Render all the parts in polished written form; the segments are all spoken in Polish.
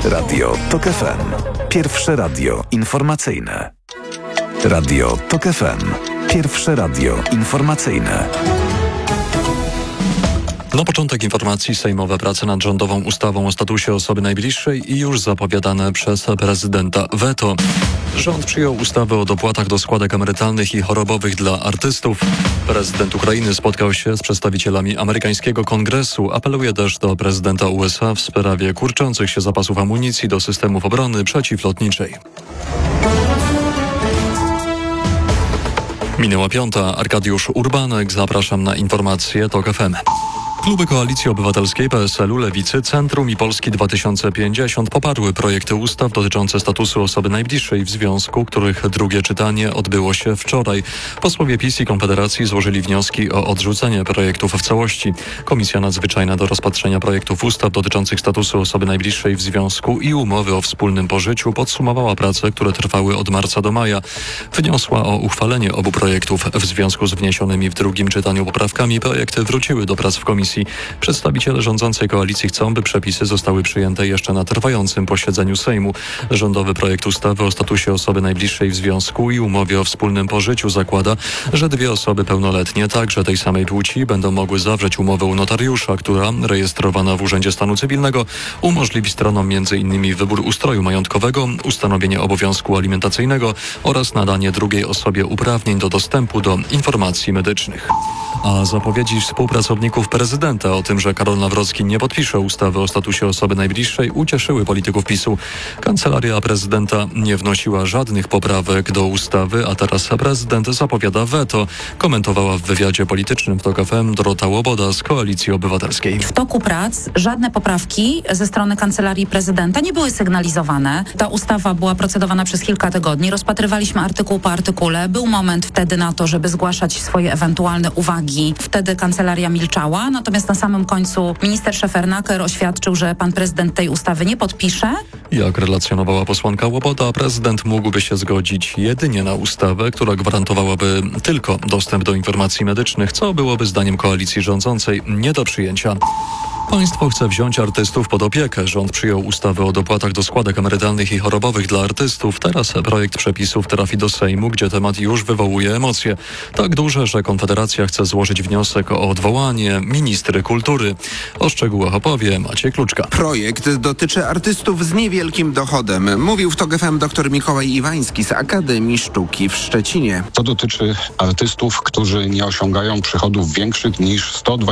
Radio TOK FM. Pierwsze radio informacyjne. Radio TOK FM. Pierwsze radio informacyjne. Na początek informacji sejmowe prace nad rządową ustawą o statusie osoby najbliższej i już zapowiadane przez prezydenta weto. Rząd przyjął ustawę o dopłatach do składek emerytalnych i chorobowych dla artystów. Prezydent Ukrainy spotkał się z przedstawicielami amerykańskiego kongresu. Apeluje też do prezydenta USA w sprawie kurczących się zapasów amunicji do systemów obrony przeciwlotniczej. Minęła 5. Arkadiusz Urbanek. Zapraszam na informacje TOK FM. Kluby Koalicji Obywatelskiej, PSL-u, Lewicy, Centrum i Polski 2050 poparły projekty ustaw dotyczące statusu osoby najbliższej w związku, których drugie czytanie odbyło się wczoraj. Posłowie PiS i Konfederacji złożyli wnioski o odrzucenie projektów w całości. Komisja Nadzwyczajna do rozpatrzenia projektów ustaw dotyczących statusu osoby najbliższej w związku i umowy o wspólnym pożyciu podsumowała prace, które trwały od marca do maja. Wniosła o uchwalenie obu projektów. W związku z wniesionymi w drugim czytaniu poprawkami projekty wróciły do prac w komisji. Przedstawiciele rządzącej koalicji chcą, by przepisy zostały przyjęte jeszcze na trwającym posiedzeniu Sejmu. Rządowy projekt ustawy o statusie osoby najbliższej w związku i umowie o wspólnym pożyciu zakłada, że dwie osoby pełnoletnie, także tej samej płci, będą mogły zawrzeć umowę u notariusza, która, rejestrowana w Urzędzie Stanu Cywilnego, umożliwi stronom m.in. wybór ustroju majątkowego, ustanowienie obowiązku alimentacyjnego oraz nadanie drugiej osobie uprawnień do dostępu do informacji medycznych. A zapowiedzi współpracowników prezydenta o tym, że Karol Nawrocki nie podpisze ustawy o statusie osoby najbliższej, ucieszyły polityków PiS-u. Kancelaria prezydenta nie wnosiła żadnych poprawek do ustawy, a teraz prezydent zapowiada weto, komentowała w wywiadzie politycznym w TOK FM Dorota Łoboda z Koalicji Obywatelskiej. W toku prac żadne poprawki ze strony Kancelarii Prezydenta nie były sygnalizowane. Ta ustawa była procedowana przez kilka tygodni. Rozpatrywaliśmy artykuł po artykule. Był moment wtedy na to, żeby zgłaszać swoje ewentualne uwagi. Wtedy kancelaria milczała, natomiast na samym końcu minister Szefernaker oświadczył, że pan prezydent tej ustawy nie podpisze. Jak relacjonowała posłanka Łoboda, prezydent mógłby się zgodzić jedynie na ustawę, która gwarantowałaby tylko dostęp do informacji medycznych, co byłoby zdaniem koalicji rządzącej nie do przyjęcia. Państwo chce wziąć artystów pod opiekę. Rząd przyjął ustawę o dopłatach do składek emerytalnych i chorobowych dla artystów. Teraz projekt przepisów trafi do Sejmu, gdzie temat już wywołuje emocje. Tak duże, że Konfederacja chce złożyć wniosek o odwołanie ministry kultury. O szczegółach opowie Maciej Kluczka. Projekt dotyczy artystów z niewielkim dochodem. Mówił w TOK FM dr Mikołaj Iwański z Akademii Sztuki w Szczecinie. To dotyczy artystów, którzy nie osiągają przychodów większych niż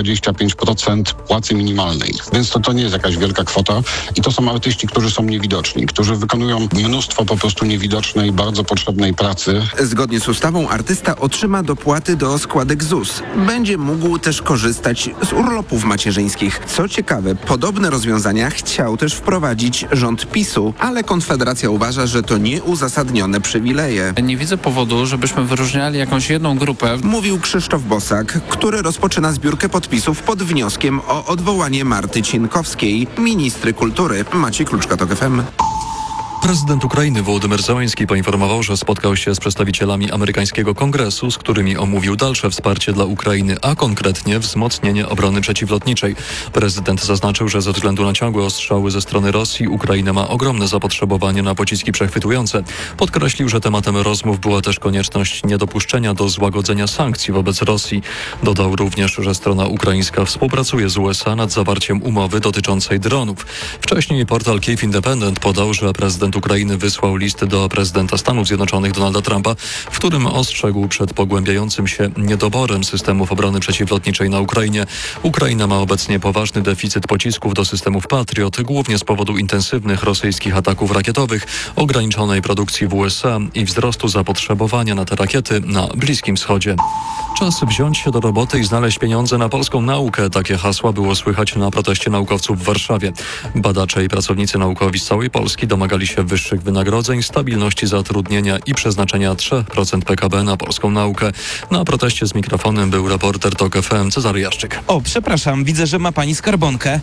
125% płacy minimalnej. Więc to nie jest jakaś wielka kwota i to są artyści, którzy są niewidoczni, którzy wykonują mnóstwo po prostu niewidocznej, bardzo potrzebnej pracy. Zgodnie z ustawą artysta otrzyma dopłaty do składek ZUS. Będzie mógł też korzystać z urlopów macierzyńskich. Co ciekawe, podobne rozwiązania chciał też wprowadzić rząd PiS-u, ale Konfederacja uważa, że to nieuzasadnione przywileje. Nie widzę powodu, żebyśmy wyróżniali jakąś jedną grupę. Mówił Krzysztof Bosak, który rozpoczyna zbiórkę podpisów pod wnioskiem o odwołanie Marty Cienkowskiej, ministry kultury. Maciej Kluczka, TOK FM. Prezydent Ukrainy Wołodymyr Zełenski poinformował, że spotkał się z przedstawicielami amerykańskiego kongresu, z którymi omówił dalsze wsparcie dla Ukrainy, a konkretnie wzmocnienie obrony przeciwlotniczej. Prezydent zaznaczył, że ze względu na ciągłe ostrzały ze strony Rosji Ukraina ma ogromne zapotrzebowanie na pociski przechwytujące. Podkreślił, że tematem rozmów była też konieczność niedopuszczenia do złagodzenia sankcji wobec Rosji. Dodał również, że strona ukraińska współpracuje z USA nad zawarciem umowy dotyczącej dronów. Wcześniej portal Kyiv Independent podał, że prezydent Ukrainy wysłał list do prezydenta Stanów Zjednoczonych Donalda Trumpa, w którym ostrzegł przed pogłębiającym się niedoborem systemów obrony przeciwlotniczej na Ukrainie. Ukraina ma obecnie poważny deficyt pocisków do systemów Patriot, głównie z powodu intensywnych rosyjskich ataków rakietowych, ograniczonej produkcji w USA i wzrostu zapotrzebowania na te rakiety na Bliskim Wschodzie. Czas wziąć się do roboty i znaleźć pieniądze na polską naukę. Takie hasła było słychać na proteście naukowców w Warszawie. Badacze i pracownicy naukowi z całej Polski domagali się wyższych wynagrodzeń, stabilności zatrudnienia i przeznaczenia 3% PKB na polską naukę. Na proteście z mikrofonem był reporter TOK FM Cezary Jaszczyk. O, przepraszam, widzę, że ma pani skarbonkę.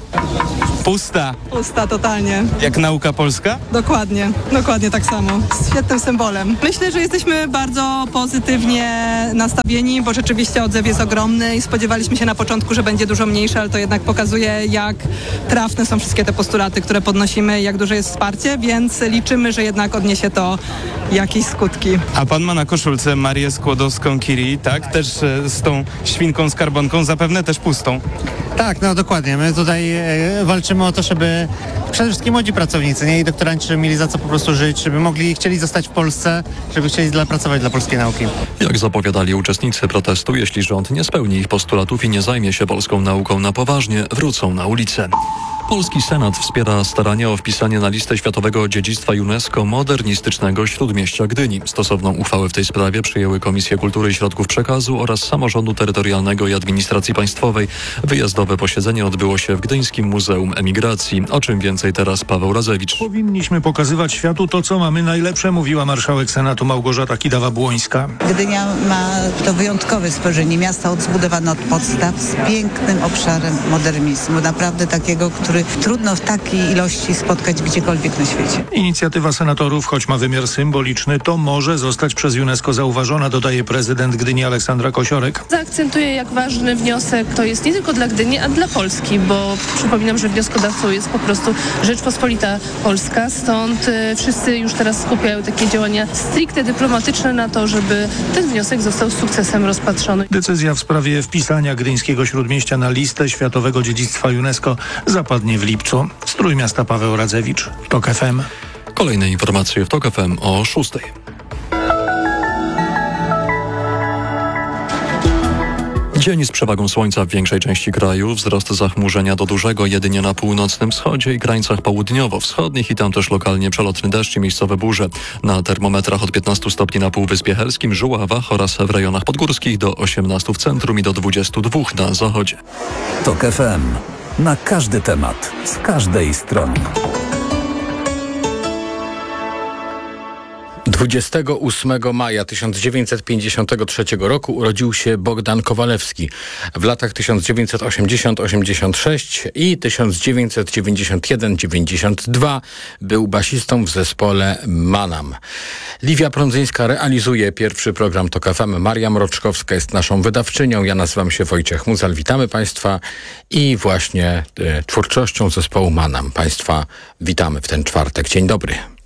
Pusta. Pusta, totalnie. Jak nauka polska? Dokładnie tak samo. Z świetnym symbolem. Myślę, że jesteśmy bardzo pozytywnie nastawieni, bo rzeczywiście odzew jest ogromny i spodziewaliśmy się na początku, że będzie dużo mniejszy, ale to jednak pokazuje, jak trafne są wszystkie te postulaty, które podnosimy, jak duże jest wsparcie, więc liczymy, że jednak odniesie to jakieś skutki. A pan ma na koszulce Marię Skłodowską-Curie, tak? Też z tą świnką skarbonką, zapewne też pustą. Tak, no dokładnie. My tutaj walczymy o to, żeby przede wszystkim młodzi pracownicy, nie? I doktoranci, żeby mieli za co po prostu żyć, żeby chcieli zostać w Polsce, żeby chcieli pracować dla polskiej nauki. Jak zapowiadali uczestnicy protestu, jeśli rząd nie spełni ich postulatów i nie zajmie się polską nauką na poważnie, wrócą na ulicę. Polski Senat wspiera starania o wpisanie na listę Światowego Dziedzictwa UNESCO modernistycznego Śródmieścia Gdyni. Stosowną uchwałę w tej sprawie przyjęły Komisje Kultury i Środków Przekazu oraz Samorządu Terytorialnego i Administracji Państwowej. Wyjazdowe posiedzenie odbyło się w Gdyńskim Muzeum Emigracji. O czym więcej teraz Paweł Radzewicz. Powinniśmy pokazywać światu to, co mamy najlepsze, mówiła marszałek Senatu Małgorzata Kidawa-Błońska. Gdynia ma to wyjątkowe spojrzenie miasta zbudowane od podstaw z pięknym obszarem modernizmu. Naprawdę takiego, który trudno w takiej ilości spotkać gdziekolwiek na świecie. Inicjatywa senatorów, choć ma wymiar symboliczny, to może zostać przez UNESCO zauważona, dodaje prezydent Gdyni Aleksandra Kosiorek. Zaakcentuję, jak ważny wniosek to jest nie tylko dla Gdyni, a dla Polski, bo przypominam, że wnioskodawcą jest po prostu Rzeczpospolita Polska, stąd wszyscy już teraz skupiają takie działania stricte dyplomatyczne na to, żeby ten wniosek został z sukcesem rozpatrzony. Decyzja w sprawie wpisania gdyńskiego Śródmieścia na listę Światowego Dziedzictwa UNESCO zapadnie w lipcu. Z Trójmiasta Paweł Radzewicz, TOK FM. Kolejne informacje w TOK FM o 6:00. Dzień z przewagą słońca w większej części kraju, wzrost zachmurzenia do dużego jedynie na północnym wschodzie i krańcach południowo-wschodnich i tam też lokalnie przelotny deszcz i miejscowe burze. Na termometrach od 15 stopni na Półwyspie Helskim, Żuławach oraz w rejonach podgórskich do 18 w centrum i do 22 na zachodzie. TOK FM. Na każdy temat, z każdej strony. 28 maja 1953 roku urodził się Bogdan Kowalewski. W latach 1980-86 i 1991-92 był basistą w zespole Manam. Liwia Prądzyńska realizuje pierwszy program TOK FM. Maria Mroczkowska jest naszą wydawczynią. Ja nazywam się Wojciech Muzal. Witamy Państwa i właśnie twórczością zespołu Manam Państwa witamy w ten czwartek. Dzień dobry.